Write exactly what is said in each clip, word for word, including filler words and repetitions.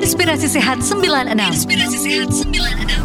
Inspirasi Sehat sembilan enam. Inspirasi Sehat sembilan enam.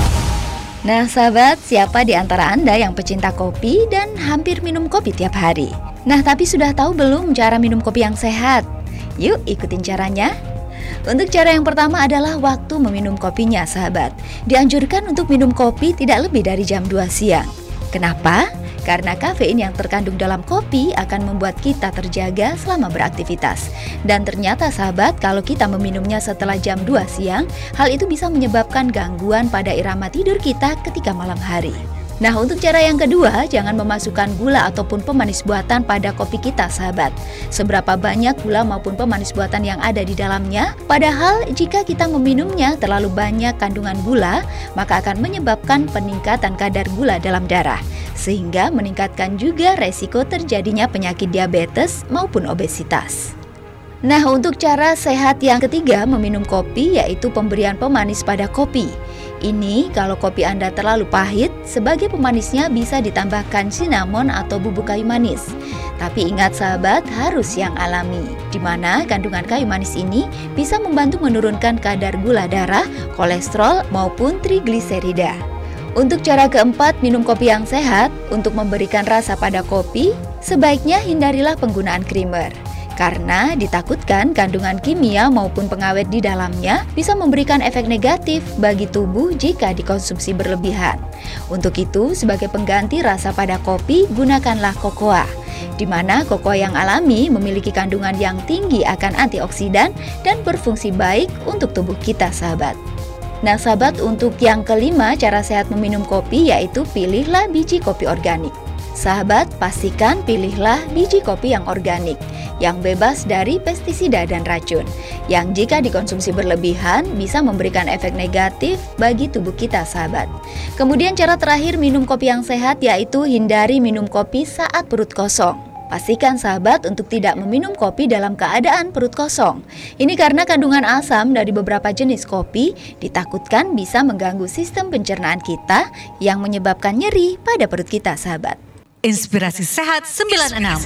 Nah sahabat, siapa di antara Anda yang pecinta kopi dan hampir minum kopi tiap hari? Nah tapi sudah tahu belum cara minum kopi yang sehat? Yuk ikutin caranya. Untuk cara yang pertama adalah waktu meminum kopinya sahabat. Dianjurkan untuk minum kopi tidak lebih dari jam dua siang. Kenapa? Karena kafein yang terkandung dalam kopi akan membuat kita terjaga selama beraktivitas. Dan ternyata sahabat, kalau kita meminumnya setelah jam dua siang, hal itu bisa menyebabkan gangguan pada irama tidur kita ketika malam hari. Nah, untuk cara yang kedua, jangan memasukkan gula ataupun pemanis buatan pada kopi kita, sahabat. Seberapa banyak gula maupun pemanis buatan yang ada di dalamnya, padahal jika kita meminumnya terlalu banyak kandungan gula, maka akan menyebabkan peningkatan kadar gula dalam darah, sehingga meningkatkan juga resiko terjadinya penyakit diabetes maupun obesitas. Nah, untuk cara sehat yang ketiga meminum kopi yaitu pemberian pemanis pada kopi. Ini kalau kopi Anda terlalu pahit, sebagai pemanisnya bisa ditambahkan cinnamon atau bubuk kayu manis. Tapi ingat sahabat, harus yang alami, di mana kandungan kayu manis ini bisa membantu menurunkan kadar gula darah, kolesterol maupun trigliserida. Untuk cara keempat minum kopi yang sehat, untuk memberikan rasa pada kopi, sebaiknya hindarilah penggunaan creamer. Karena ditakutkan kandungan kimia maupun pengawet di dalamnya bisa memberikan efek negatif bagi tubuh jika dikonsumsi berlebihan. Untuk itu, sebagai pengganti rasa pada kopi, gunakanlah kokoa, di mana kokoa yang alami memiliki kandungan yang tinggi akan antioksidan dan berfungsi baik untuk tubuh kita, sahabat. Nah sahabat, untuk yang kelima cara sehat meminum kopi yaitu pilihlah biji kopi organik. Sahabat, pastikan pilihlah biji kopi yang organik, yang bebas dari pestisida dan racun, yang jika dikonsumsi berlebihan bisa memberikan efek negatif bagi tubuh kita, sahabat. Kemudian cara terakhir minum kopi yang sehat yaitu hindari minum kopi saat perut kosong. Pastikan sahabat untuk tidak meminum kopi dalam keadaan perut kosong. Ini karena kandungan asam dari beberapa jenis kopi ditakutkan bisa mengganggu sistem pencernaan kita yang menyebabkan nyeri pada perut kita, sahabat. Inspirasi Sehat sembilan enam.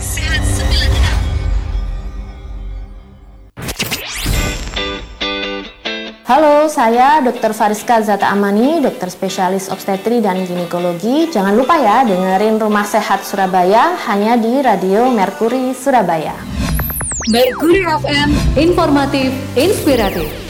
Halo, saya dokter Fariska Zata Amani, dokter spesialis obstetri dan ginekologi. Jangan lupa ya dengerin Rumah Sehat Surabaya hanya di Radio Merkuri Surabaya. Merkuri F M, informatif, inspiratif.